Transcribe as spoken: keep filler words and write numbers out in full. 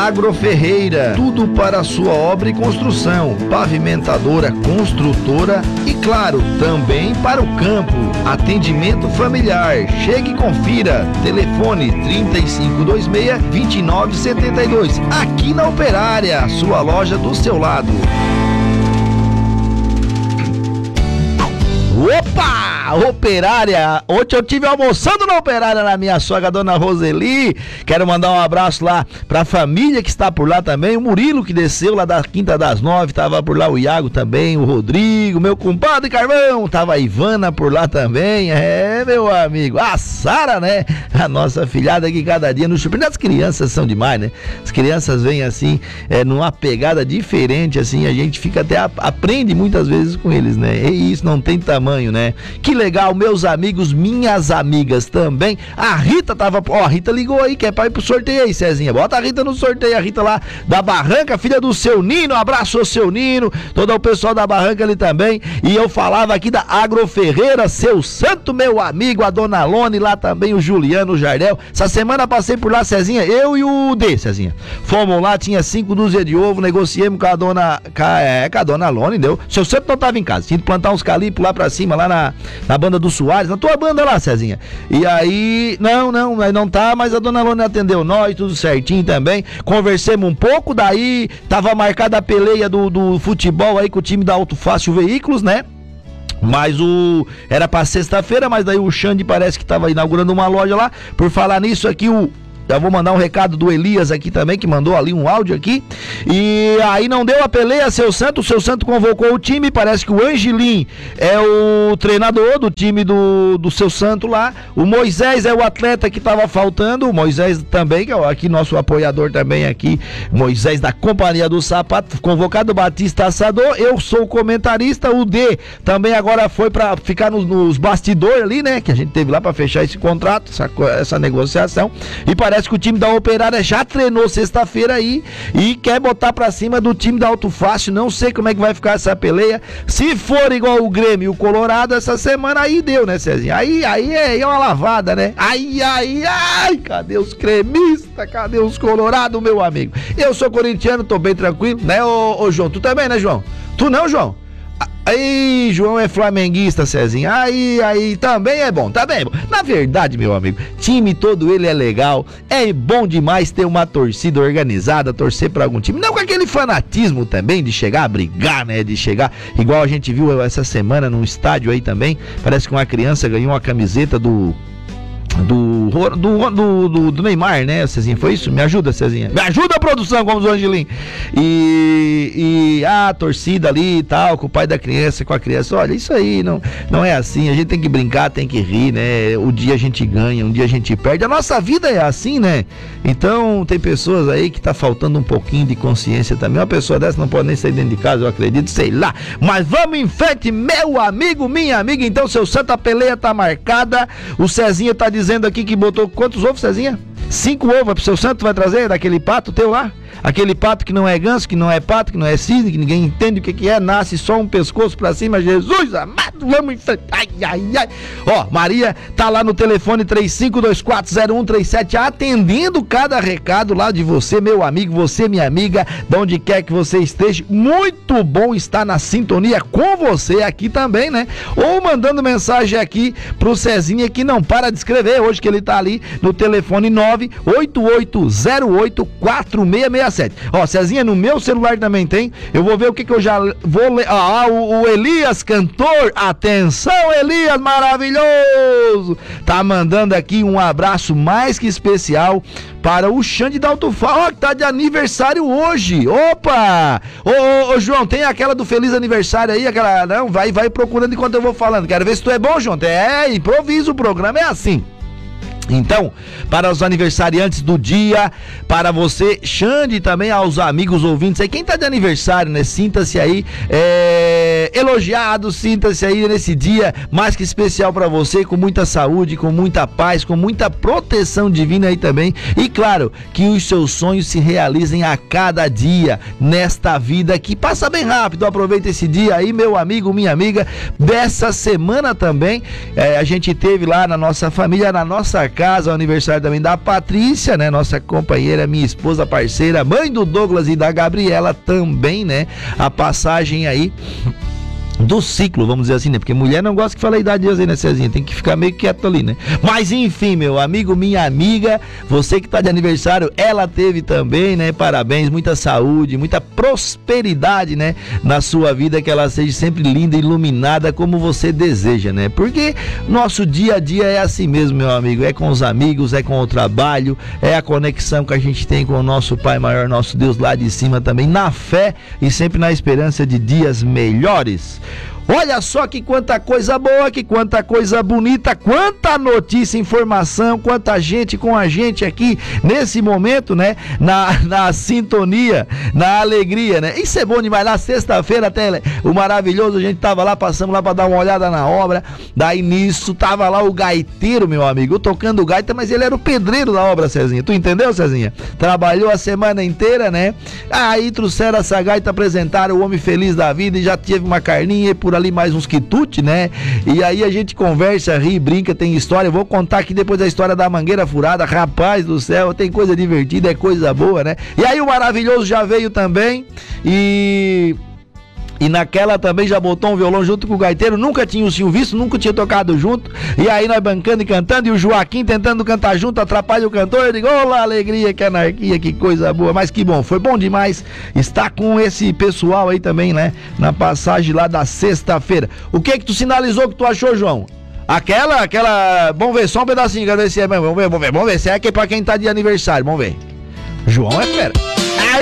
Agroferreira, tudo para a sua obra e construção, pavimentadora, construtora e, claro, também para o campo. Atendimento familiar. Chegue e confira. Telefone trinta e cinco vinte e seis, vinte e nove setenta e dois. Aqui na Operária, sua loja do seu lado. Opa! Operária! Ontem eu tive almoçando na Operária na minha sogra, dona Roseli. Quero mandar um abraço lá pra família que está por lá também. O Murilo que desceu lá da Quinta das Nove, tava por lá o Iago também, o Rodrigo, meu compadre Carvão, tava a Ivana por lá também. É, meu amigo. A Sara, né? A nossa filhada que cada dia nos surpreende. As crianças são demais, né? As crianças vêm assim, é, numa pegada diferente, assim, a gente fica até, a, aprende muitas vezes com eles, né? E isso não tem tamanho, né? Que legal, meus amigos, minhas amigas também. A Rita tava, ó, a Rita ligou aí, quer pra ir pro sorteio aí, Cezinha. Bota a Rita no sorteio, a Rita lá da Barranca, filha do seu Nino. Abraço ao seu Nino, todo o pessoal da Barranca ali também. E eu falava aqui da Agroferreira, seu santo, meu amigo, a dona Lone, lá também o Juliano, o Jardel. Essa semana passei por lá, Cezinha, eu e o D, Cezinha. Fomos lá, tinha cinco dúzias de ovo, negociemos com a dona, com a, é, com a dona Lone, deu. Seu santo não tava em casa, tinha que plantar uns calipos lá pra cima, lá na, na banda do Soares, na tua banda lá, Cezinha. E aí, não, não, não tá, mas a dona Lone atendeu nós, tudo certinho também. Conversemos um pouco, daí tava marcada a peleia do, do futebol aí com o time da Auto Fácil Veículos, né? Mas o... era pra sexta-feira, mas daí o Xande parece que tava inaugurando uma loja lá. Por falar nisso aqui, o... eu vou mandar um recado do Elias aqui também, que mandou ali um áudio aqui. E aí não deu a peleia, seu Santo. O seu Santo convocou o time. Parece que o Angelim é o treinador do time do, do seu Santo lá. O Moisés é o atleta que tava faltando. O Moisés também, que é aqui nosso apoiador também aqui. Moisés da Companhia do Sapato. Convocado Batista Assador. Eu sou o comentarista. O D também agora foi pra ficar nos, nos bastidores ali, né? Que a gente teve lá pra fechar esse contrato, essa, essa negociação. E parece que o time da Operária já treinou sexta-feira aí e quer botar pra cima do time da Auto Fácil. Não sei como é que vai ficar essa peleia. Se for igual o Grêmio e o Colorado essa semana, aí deu, né, Cezinha? Aí, aí é uma lavada, né? Aí, aí, ai, cadê os cremistas? Cadê os Colorado, meu amigo? Eu sou corintiano, tô bem tranquilo, né, ô, ô João? Tu também, né, João? Tu não, João? Aí, João é flamenguista, Cezinha. Aí, aí, também é bom, tá bem bom. Na verdade, meu amigo, time todo ele é legal. É bom demais ter uma torcida organizada, torcer pra algum time. Não com aquele fanatismo também de chegar a brigar, né? De chegar, igual a gente viu essa semana num estádio aí também. Parece que uma criança ganhou uma camiseta do... Do, do, do, do, do Neymar, né, Cezinha? Foi isso? Me ajuda, Cezinha. Me ajuda a produção, como o Angelim. E, e a torcida ali e tal, com o pai da criança, com a criança. Olha, isso aí não, não é assim. A gente tem que brincar, tem que rir, né? O dia a gente ganha, um dia a gente perde. A nossa vida é assim, né? Então, tem pessoas aí que tá faltando um pouquinho de consciência também. Uma pessoa dessa não pode nem sair dentro de casa, eu acredito, sei lá. Mas vamos em frente, meu amigo, minha amiga. Então, seu Santa Peleia tá marcada. O Cezinha tá dizendo dizendo aqui que botou quantos ovos, Cezinha? Cinco ovos pro seu Santo, vai trazer daquele pato teu lá? Aquele pato que não é ganso, que não é pato, que não é cisne, que ninguém entende o que que é, nasce só um pescoço pra cima. Jesus amado, vamos em frente. Ai, ai, ai. Ó, Maria tá lá no telefone três cinco dois quatro zero um três sete, atendendo cada recado lá de você, meu amigo, você, minha amiga, de onde quer que você esteja. Muito bom estar na sintonia com você aqui também, né? Ou mandando mensagem aqui pro Cezinha, que não para de escrever hoje, que ele tá ali no telefone nove oito oito zero oito quatro seis seis sete. Ó, Cezinha, no meu celular também tem. Eu vou ver o que que eu já vou ler. Ah, o, o Elias, cantor. Atenção, Elias, maravilhoso. Tá mandando aqui um abraço mais que especial para o Xande da Auto Fácil, ó, que tá de aniversário hoje. Opa! Ô, ô, ô, João, tem aquela do feliz aniversário aí, aquela, não, vai, vai procurando enquanto eu vou falando. Quero ver se tu é bom, João. É, improvisa, o programa é assim. Então, para os aniversariantes do dia, para você, Xande, também aos amigos ouvintes aí, quem tá de aniversário, né, sinta-se aí é, é, elogiado, sinta-se aí nesse dia mais que especial para você, com muita saúde, com muita paz, com muita proteção divina aí também, e claro, que os seus sonhos se realizem a cada dia nesta vida que passa bem rápido. Aproveita esse dia aí, meu amigo, minha amiga. Dessa semana também, é, a gente teve lá na nossa família, na nossa casa, o aniversário também da Patrícia, né, nossa companheira, minha esposa, parceira, mãe do Douglas e da Gabriela também, né, a passagem aí do ciclo, vamos dizer assim, né? Porque mulher não gosta que fale a idade de aí, né, Cezinha? Tem que ficar meio quieto ali, né? Mas enfim, meu amigo, minha amiga, você que tá de aniversário, ela teve também, né? Parabéns, muita saúde, muita prosperidade, né? Na sua vida, que ela seja sempre linda e iluminada como você deseja, né? Porque nosso dia a dia é assim mesmo, meu amigo. É com os amigos, é com o trabalho, é a conexão que a gente tem com o nosso Pai Maior, nosso Deus lá de cima também, na fé e sempre na esperança de dias melhores. Olha só que quanta coisa boa, que quanta coisa bonita, quanta notícia, informação, quanta gente com a gente aqui nesse momento, né? Na, na sintonia, na alegria, né? Isso é bom demais. Na sexta-feira até o maravilhoso, a gente tava lá, passamos lá pra dar uma olhada na obra. Daí nisso tava lá o gaiteiro, meu amigo, tocando gaita, mas ele era o pedreiro da obra, Cezinha. Tu entendeu, Cezinha? Trabalhou a semana inteira, né? Aí trouxeram essa gaita, apresentaram o homem feliz da vida e já teve uma carninha e por ali mais uns quitutes, né? E aí a gente conversa, ri, brinca, tem história. Eu vou contar aqui depois a história da mangueira furada. Rapaz do céu, tem coisa divertida, é coisa boa, né? E aí o maravilhoso já veio também e... E naquela também já botou um violão junto com o gaiteiro, nunca tinha o Silvio visto, nunca tinha tocado junto. E aí nós bancando e cantando, e o Joaquim tentando cantar junto, atrapalha o cantor. Eu digo, olá, alegria, que anarquia, que coisa boa. Mas que bom, foi bom demais estar com esse pessoal aí também, né? Na passagem lá da sexta-feira. O que que tu sinalizou que tu achou, João? Aquela, aquela... Vamos ver, só um pedacinho, quero ver se é mesmo. Vamos ver, vamos ver, vamos ver se é que é pra quem tá de aniversário, vamos ver. João é fera.